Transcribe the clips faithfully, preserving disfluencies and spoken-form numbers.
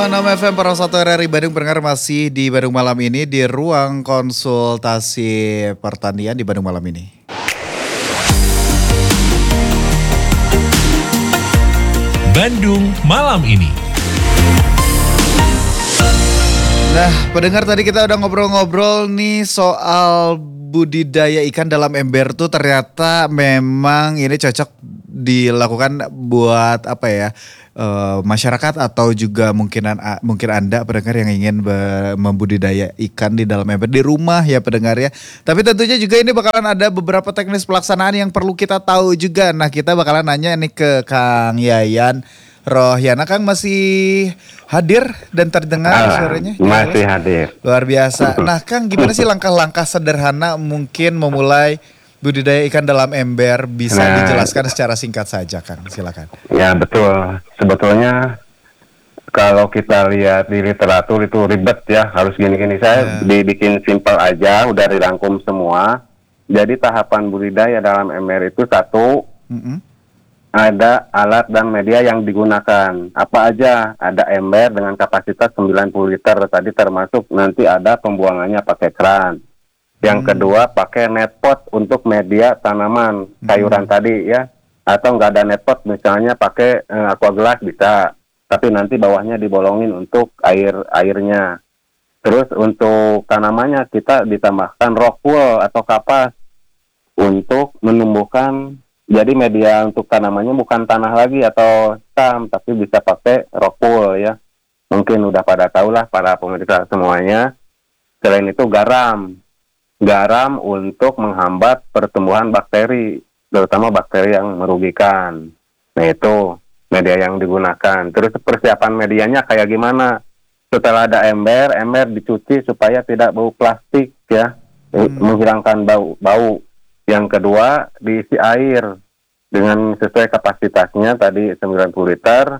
enam F M Pro satu R R I Bandung pendengar masih di Bandung Malam ini di ruang konsultasi pertanian di Bandung Malam ini. Bandung Malam ini. Nah, pendengar tadi kita udah ngobrol-ngobrol nih soal budidaya ikan dalam ember tuh ternyata memang ini cocok dilakukan buat apa ya uh, masyarakat atau juga mungkin mungkin Anda pendengar yang ingin be- membudidaya ikan di dalam ember di rumah ya pendengar ya. Tapi tentunya juga ini bakalan ada beberapa teknis pelaksanaan yang perlu kita tahu juga. Nah, kita bakalan nanya nih ke Kang Yayan Rohyana. Kang masih hadir dan terdengar ah, suaranya? Masih hadir. Luar biasa. Nah Kang, gimana sih langkah-langkah sederhana mungkin memulai budidaya ikan dalam ember? Bisa nah, dijelaskan secara singkat saja Kang, silakan. Ya betul. Sebetulnya kalau kita lihat di literatur itu ribet ya, harus gini-gini. Saya ya. dibikin simpel aja, udah dirangkum semua. Jadi tahapan budidaya dalam ember itu satu, mm-hmm. ada alat dan media yang digunakan. Apa aja? Ada ember dengan kapasitas sembilan puluh liter. Tadi termasuk nanti ada pembuangannya pakai keran. Yang hmm. kedua pakai net pot untuk media tanaman, sayuran hmm. tadi ya. Atau nggak ada net pot misalnya pakai eh, aqua gelas bisa. Tapi nanti bawahnya dibolongin untuk air airnya. Terus untuk tanamannya kita ditambahkan rock wool atau kapas untuk menumbuhkan. Jadi media untuk tanamannya bukan tanah lagi atau stam, tapi bisa pakai rock wool ya. Mungkin udah pada tahu lah para pemirsa semuanya. Selain itu garam. Garam untuk menghambat pertumbuhan bakteri, terutama bakteri yang merugikan. Nah itu media yang digunakan. Terus persiapan medianya kayak gimana? Setelah ada ember, ember dicuci supaya tidak bau plastik ya, hmm. menghilangkan bau. bau. Yang kedua, diisi air dengan sesuai kapasitasnya tadi sembilan puluh liter,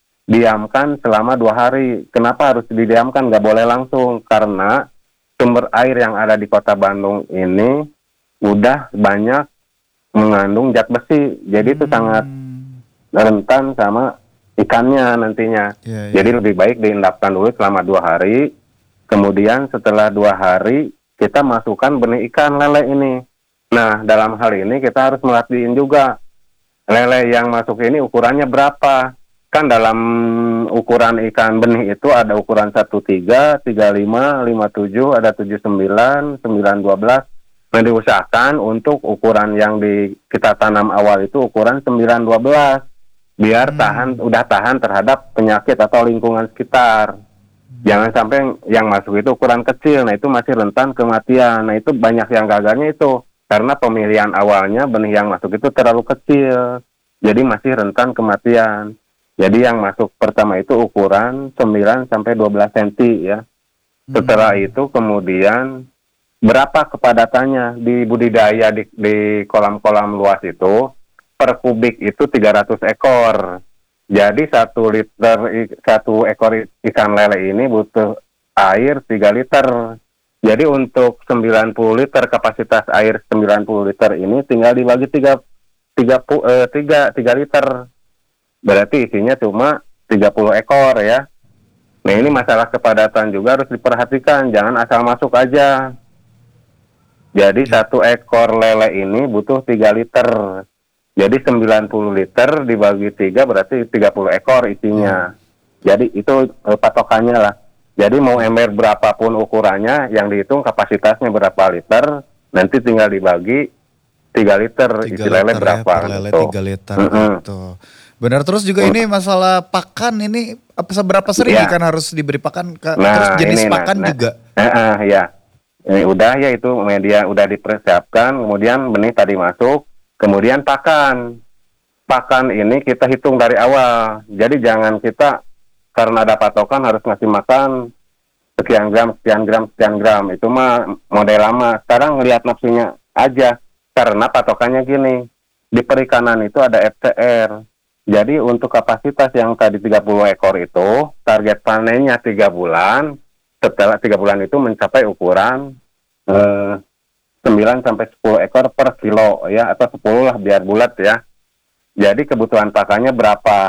diamkan selama dua hari. Kenapa harus didiamkan? Nggak boleh langsung, karena sumber air yang ada di kota Bandung ini udah banyak mengandung zat besi. Jadi hmm. itu sangat rentan sama ikannya nantinya. Yeah, yeah. Jadi lebih baik diendapkan dulu selama dua hari. Kemudian setelah dua hari, kita masukkan benih ikan lele ini. Nah, dalam hal ini kita harus merhatiin juga lele yang masuk ini ukurannya berapa. Kan dalam ukuran ikan benih itu ada ukuran satu tiga, tiga lima, lima tujuh, ada tujuh sembilan, sembilan dua belas. Nah, diusahakan untuk ukuran yang di kita tanam awal itu ukuran sembilan dua belas. Biar hmm. tahan, udah tahan terhadap penyakit atau lingkungan sekitar. Jangan sampai yang masuk itu ukuran kecil, nah itu masih rentan kematian. Nah itu banyak yang gagalnya itu. Karena pemilihan awalnya benih yang masuk itu terlalu kecil. Jadi masih rentan kematian. Jadi yang masuk pertama itu ukuran sembilan sampai dua belas sentimeter ya. Setelah hmm. itu kemudian berapa kepadatannya di budidaya di, di kolam-kolam luas itu per kubik itu tiga ratus ekor. Jadi satu liter satu ekor ikan lele ini butuh air tiga liter. Jadi untuk sembilan puluh liter kapasitas air sembilan puluh liter ini tinggal dibagi tiga liter. Berarti isinya cuma tiga puluh ekor ya. Nah ini masalah kepadatan juga harus diperhatikan. Jangan asal masuk aja. Jadi satu ekor lele ini butuh tiga liter. Jadi sembilan puluh liter dibagi tiga berarti tiga puluh ekor isinya. Jadi itu patokannya lah. Jadi mau ember berapapun ukurannya, yang dihitung kapasitasnya berapa liter, nanti tinggal dibagi tiga liter, isi lele berapa. Ya, lele gitu. tiga liter mm-hmm. gitu. Benar, terus juga mm. ini masalah pakan ini apa seberapa sering ya. Ikan harus diberi pakan, nah, terus jenis ini, pakan nah, juga. Nah, uh, ya, ini udah ya itu media udah dipersiapkan, kemudian benih tadi masuk, kemudian pakan. Pakan ini kita hitung dari awal, jadi jangan kita karena ada patokan harus ngasih makan sekian gram, sekian gram, sekian gram. Itu mah model lama. Sekarang ngelihat nafsunya aja. Karena patokannya gini. Di perikanan itu ada F C R. Jadi untuk kapasitas yang tadi tiga puluh ekor itu, target panennya tiga bulan. Setelah tiga bulan itu mencapai ukuran eh, sembilan sampai sepuluh ekor per kilo ya. Atau sepuluh lah biar bulat ya. Jadi kebutuhan pakannya berapa?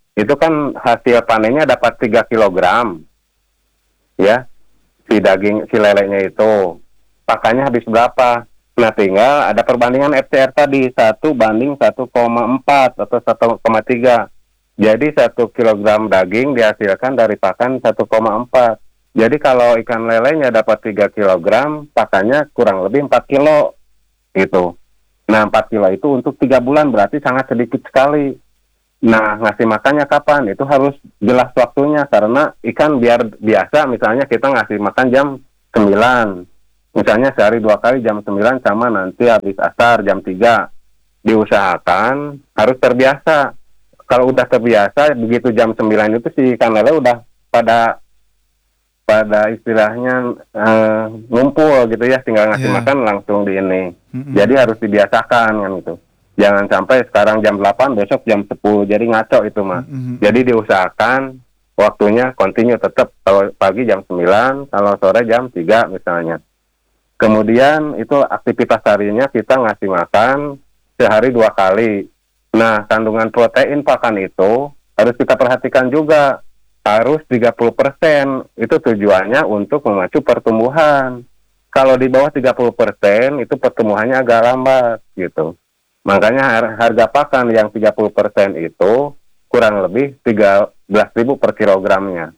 itu kan hasil panennya dapat tiga kilogram, ya, si daging, si lelenya itu. Pakannya habis berapa? Nah, tinggal ada perbandingan F C R tadi, satu banding satu koma empat atau satu koma tiga. Jadi satu kilogram daging dihasilkan dari pakan satu koma empat. Jadi kalau ikan lelenya dapat tiga kilogram, pakannya kurang lebih empat kilo gitu. Nah, empat kilo itu untuk tiga bulan berarti sangat sedikit sekali. Nah, ngasih makannya kapan? Itu harus jelas waktunya, karena ikan biar biasa misalnya kita ngasih makan jam sembilan. Misalnya sehari dua kali jam sembilan sama nanti habis asar jam tiga. Diusahakan harus terbiasa. Kalau udah terbiasa begitu jam sembilan itu si ikan lele udah pada pada istilahnya uh, ngumpul gitu ya, tinggal ngasih yeah. makan langsung di ini. Mm-hmm. Jadi harus dibiasakan kan gitu. Jangan sampai sekarang jam delapan besok jam sepuluh, jadi ngaco itu mah. Mm-hmm. Jadi diusahakan waktunya continue tetap, kalau pagi jam sembilan, kalau sore jam tiga misalnya. Kemudian itu aktivitas harinya kita ngasih makan sehari dua kali. Nah, kandungan protein pakan itu harus kita perhatikan juga. Harus tiga puluh persen. Itu tujuannya untuk memacu pertumbuhan. Kalau di bawah tiga puluh persen itu pertumbuhannya agak lambat gitu. Makanya harga pakan yang tiga puluh persen itu kurang lebih tiga belas ribu per kilogramnya.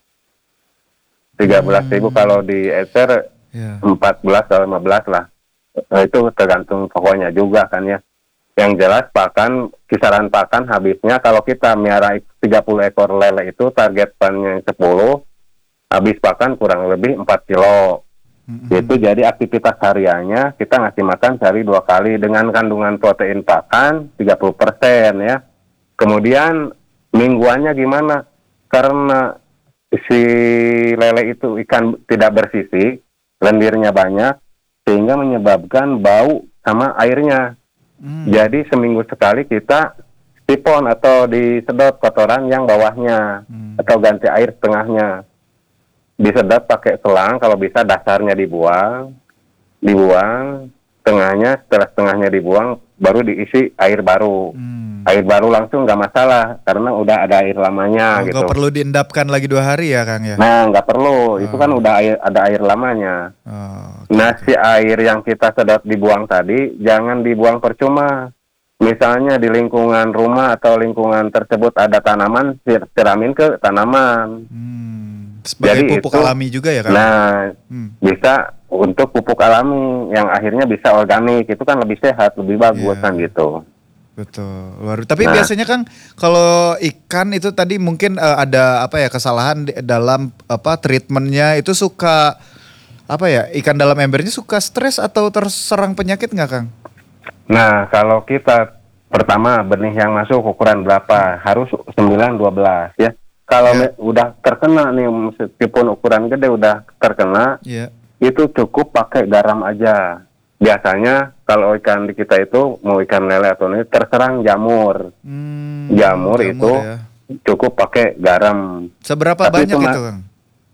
tiga belas ribu hmm. kalau di ecer yeah. empat belas atau lima belas lah. Itu tergantung pokoknya juga kan ya. Yang jelas pakan, kisaran pakan habisnya kalau kita miara tiga puluh ekor lele itu target pannya sepuluh, habis pakan kurang lebih empat kilo. Mm-hmm. Itu jadi aktivitas hariannya kita ngasih makan sehari dua kali dengan kandungan protein pakan tiga puluh persen ya. Kemudian mingguannya gimana? Karena si lele itu ikan tidak bersisik, lendirnya banyak, sehingga menyebabkan bau sama airnya. Hmm. Jadi seminggu sekali kita sipon atau disedot kotoran yang bawahnya, hmm. atau ganti air setengahnya. Disedot pakai selang, kalau bisa dasarnya dibuang, dibuang, tengahnya, setelah setengahnya dibuang, baru diisi air baru. Hmm. Air baru langsung nggak masalah, karena udah ada air lamanya. Oh, gitu. Nggak perlu diendapkan lagi dua hari ya Kang ya? Nah, nggak perlu, oh. itu kan udah air, ada air lamanya. Oh, okay, nah, okay. Si air yang kita sedot dibuang tadi, jangan dibuang percuma. Misalnya di lingkungan rumah atau lingkungan tersebut ada tanaman, siramin ke tanaman. Hmm. Sebagai Jadi pupuk itu, alami juga ya Kang? Nah, hmm. bisa untuk pupuk alami, yang akhirnya bisa organik, itu kan lebih sehat, lebih bagus yeah. kan gitu. Betul. Baru. Tapi nah, biasanya Kang kalau ikan itu tadi mungkin uh, ada apa ya kesalahan di, dalam apa treatmentnya itu suka apa ya ikan dalam embernya suka stres atau terserang penyakit nggak Kang? Nah kalau kita pertama benih yang masuk ukuran berapa harus sembilan dua belas ya. Kalau yeah. udah terkena nih meskipun ukuran gede udah terkena yeah. itu cukup pakai garam aja. Biasanya kalau ikan di kita itu mau ikan lele atau ini terserang jamur. Hmm, jamur, jamur itu ya. Cukup pakai garam. Seberapa Tapi banyak itu, itu Kang?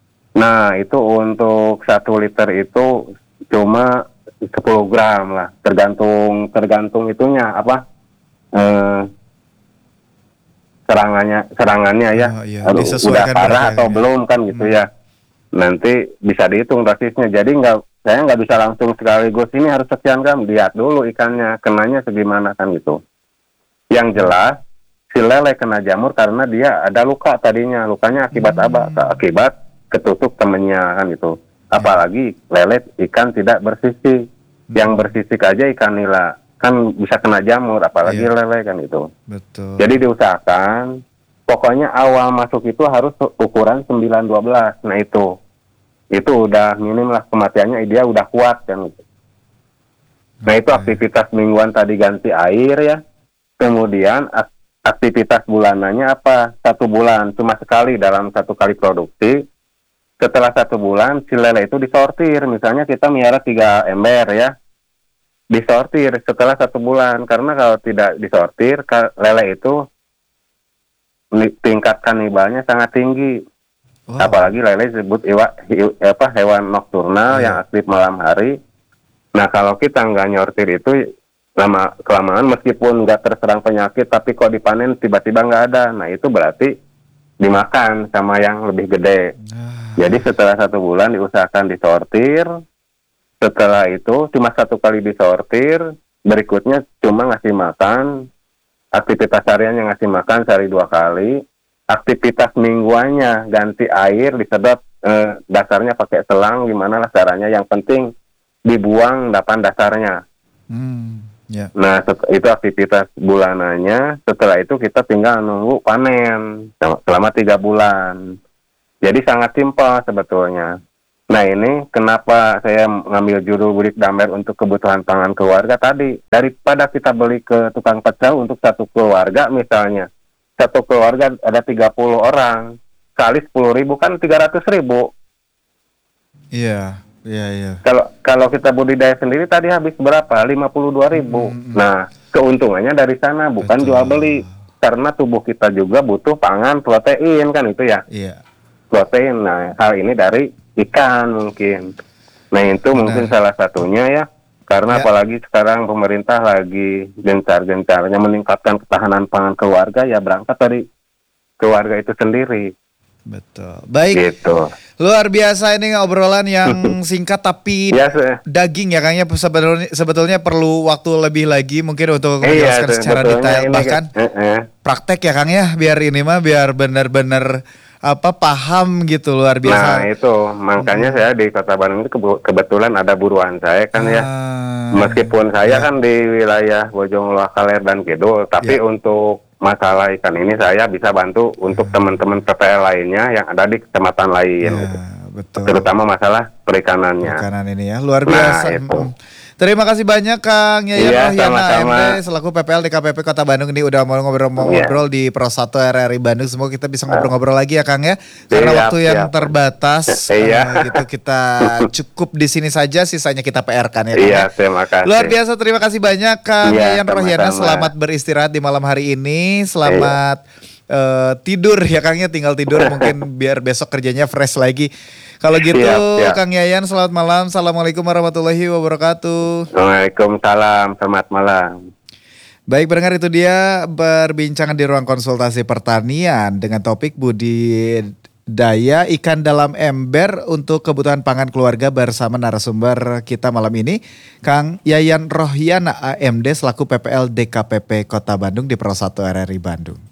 Nah itu untuk satu liter itu cuma sepuluh gram lah. Tergantung tergantung itunya apa eh, serangannya serangannya ya. Oh, iya. Aduh, udah parah atau ya. belum kan gitu hmm. ya. Nanti bisa dihitung dosisnya. Jadi nggak saya nggak bisa langsung sekaligus ini harus sekian gram, lihat dulu ikannya kenanya segimana kan gitu. Yang jelas si lele kena jamur karena dia ada luka tadinya, lukanya akibat hmm. apa? Akibat ketusuk temennya kan gitu. Apalagi lele ikan tidak bersisik, hmm. yang bersisik aja ikan nila kan bisa kena jamur, apalagi yeah. lele kan itu. Betul. Jadi diusahakan, pokoknya awal masuk itu harus ukuran sembilan dua belas, nah itu. Itu udah minim lah kematiannya, dia udah kuat kan. Nah itu aktivitas mingguan tadi ganti air ya. Kemudian aktivitas bulanannya apa? Satu bulan cuma sekali dalam satu kali produksi. Setelah satu bulan si lele itu disortir. Misalnya kita miara tiga ember ya, disortir setelah satu bulan. Karena kalau tidak disortir lele itu tingkat kanibalnya sangat tinggi. Wow. Apalagi lele disebut iwa, iwa, apa, hewan nokturnal yeah. yang aktif malam hari. Nah kalau kita nggak nyortir itu lama kelamaan meskipun nggak terserang penyakit, tapi kok dipanen tiba-tiba nggak ada. Nah itu berarti dimakan sama yang lebih gede. Ah. Jadi setelah satu bulan diusahakan disortir. Setelah itu cuma satu kali disortir, berikutnya cuma ngasih makan. Aktivitas hariannya ngasih makan sehari dua kali. Aktivitas mingguannya ganti air, disedot eh, dasarnya pakai selang, gimana lah caranya. Yang penting dibuang endapan dasarnya. Hmm, ya. Nah, set- itu aktivitas bulanannya. Setelah itu kita tinggal nunggu panen sel- selama tiga bulan. Jadi sangat simpel sebetulnya. Nah, ini kenapa saya ngambil judul Budik Damer untuk kebutuhan pangan keluarga tadi. Daripada kita beli ke tukang pecel untuk satu keluarga misalnya. Satu keluarga ada tiga puluh orang. Kali sepuluh ribu kan tiga ratus ribu. Iya, iya, iya. Kalau kalau kita budidaya sendiri tadi habis berapa? lima puluh dua ribu. Hmm. Nah, keuntungannya dari sana bukan Betul. jual beli. Karena tubuh kita juga butuh pangan protein kan itu ya. Iya. Protein. Nah, hal ini dari ikan mungkin. Nah, itu mungkin salah satunya ya. Karena Ya. apalagi sekarang pemerintah lagi gencar-gencarnya meningkatkan ketahanan pangan keluarga, ya berangkat dari keluarga itu sendiri. Betul. Baik. Gitu. Luar biasa ini obrolan yang singkat tapi Ya, se- daging ya Kang ya, sebetulnya sebetulnya perlu waktu lebih lagi mungkin untuk iya, menjelaskan secara sebetulnya detail ini bahkan kan, eh, eh. praktek ya Kang ya, biar ini mah biar benar-benar apa paham gitu, luar biasa. Nah, itu makanya saya di Kota Bandung itu kebu- kebetulan ada buruan saya kan ya. Ah, Meskipun ya. saya kan di wilayah Bojong Loa, Kaler dan Kidul, tapi Ya. untuk masalah ikan ini saya bisa bantu untuk teman-teman P P L lainnya yang ada di kecamatan lain, Ya, gitu. betul. Terutama masalah perikanannya. Makanan ini ya, luar Nah, biasa. itu. Mm. Terima kasih banyak Kang Yayan Iya, Rohiana sama-sama. A M D selaku P P L D K P P Kota Bandung ini udah mau ngobrol-ngobrol di Pro satu R R I Bandung. Semoga kita bisa ngobrol-ngobrol lagi ya Kang ya. Karena Siap, waktu yang siap. terbatas Iya. eh, gitu kita cukup di sini saja, sisanya kita P R kan ya Kang Iya, ya. terima kasih. Luar biasa, terima kasih banyak Kang Iya, Yayan Rohiana. sama-sama. Selamat beristirahat di malam hari ini. Selamat eh, tidur ya Kang ya, tinggal tidur mungkin biar besok kerjanya fresh lagi. Kalau gitu Siap, siap. Kang Yayan, selamat malam. Assalamualaikum warahmatullahi wabarakatuh. Waalaikumsalam, selamat malam. Baik pendengar, itu dia perbincangan di ruang konsultasi pertanian dengan topik budidaya ikan dalam ember untuk kebutuhan pangan keluarga bersama narasumber kita malam ini Kang Yayan Rohiana A M D selaku P P L D K P P Kota Bandung di Pro satu R R I Bandung.